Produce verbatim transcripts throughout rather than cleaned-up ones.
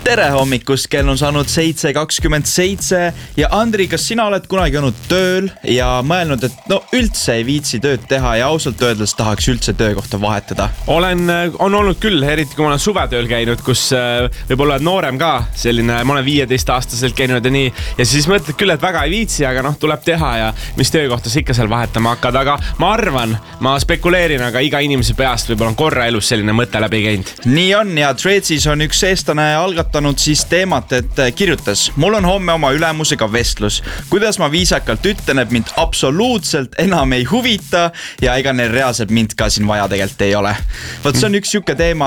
tere hommikust, kell on saanud seitse kakskümmend seitse ja Andri, kas sina oled kunagi olnud tööl ja mõelnud, et no üldse ei viitsi tööd teha ja ausalt öeldes tahaks üldse töökohta vahetada? Olen, on olnud küll, eriti kui ma olen suvetööl käinud, kus võib-olla noorem ka, selline, ma olen viieteist aastaselt käinud ja nii, ja siis mõtled küll, et väga ei viitsi, aga noh, tuleb teha ja mis töökohta sa ikka seal vahetama hakkad, aga ma arvan, ma spekuleerin, aga iga inimese peast võib-olla on korra elus selline mõte läbi käinud. Nii on ja Threadsis on üks eestlane algatanud siis teemat, et kirjutas: mul on homme oma ülemusega vestlus. Kuidas ma viisakalt ütlen, et mind absoluutselt enam ei huvita ja ega neil reaalselt mind ka siin vaja tegelikult ei ole. Võt, see on üks siuke teema,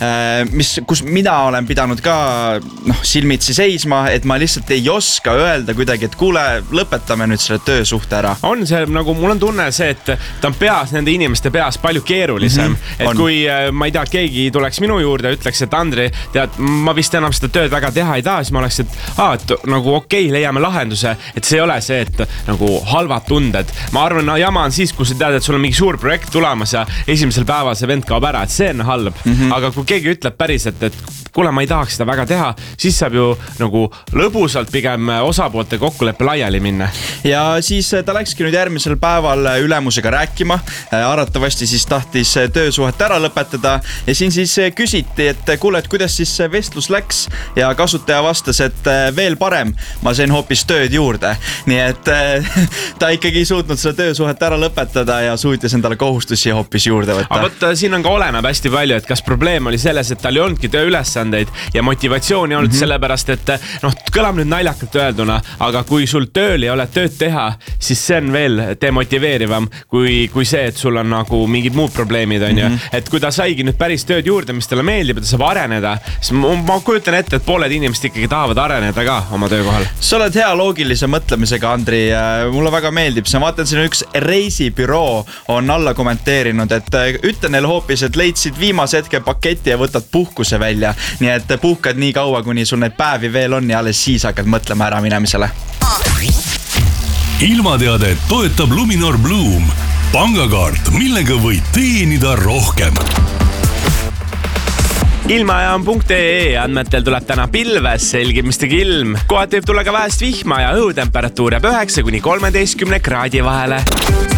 mis, kus mina olen pidanud ka noh, silmitsi seisma, et ma lihtsalt ei oska öelda kuidagi, et kuule, lõpetame nüüd selle töösuhte ära. On see nagu, mul on tunne see, et ta on peas, nende inimeste peas palju keerulisem. Mm-hmm. Et on. Kui, ma ei tea, keegi tuleks minu juurde ja ütleks, et Andri, tead, ma vist enam seda tööd väga teha ei taha, siis ma oleks, et, aa, et nagu okei, okay, leiame lahenduse, et see ei ole see, et nagu halvad tunded. Ma arvan, no jama on siis, kui sa tead, et sul on mingi suur projekt tulemas ja esimesel päeval see vend kaob ära, et see on halb. Mm-hmm. Aga kui keegi ütleb päriselt, et kuule, ma ei tahaks seda väga teha, siis saab ju nagu lõbusalt pigem osapoolte kokkuleppe laiali minna. Ja siis ta läkski nüüd järgmisel päeval ülemusega rääkima. Arvatavasti siis tahtis töösuhet ära lõpetada ja siin siis küsiti, et kuule, et kuidas siis vestlus läks ja kasutaja vastas, et veel parem, ma sain hoopis tööd juurde. Nii et ta ikkagi suutnud seda töösuhet ära lõpetada ja suutis endale kohustusi hoopis juurde võtta. Aga võtta, siin on ka oleneb hästi palju, et kas probleem oli selles, et tal ei olnudki tööülesandeid ja motivatsiooni olnud mm-hmm. sellepärast, et noh, kõlab nüüd naljakalt öelduna, aga kui sul tööl ei ole tööd teha, siis see on veel demotiveerivam kui, kui see, et sul on nagu mingid muud probleemid on mm-hmm. ju. Et kui ta saigi nüüd päris tööd juurde, mis talle meeldib, et ta saab areneda, siis ma, ma kujutan ette, et pooled inimesed ikkagi tahavad areneda ka oma töökohal. Sa oled hea loogilise mõtlemisega, Andri. Mulle väga meeldib. Ma vaatan, siin üks reisibüroo on alla kommenteerinud, et ütle neile hoopis, et leidsid viimase hetke paketi ja võtad puhkuse välja. Nii et puhkad nii kaua, kuni sul neid päevi veel on ja alles siis hakkad mõtlema ära minemisele. Ilmateade toetab Luminor Bloom. Pangakaart, millega võid teenida rohkem. Ilmajaam.ee andmetel tuleb täna pilves, selgimistega ilm. Kohati võib tulla ka vähest vihma ja õhutemperatuur jääb üheksa kuni kolmeteistkümne kraadi vahele.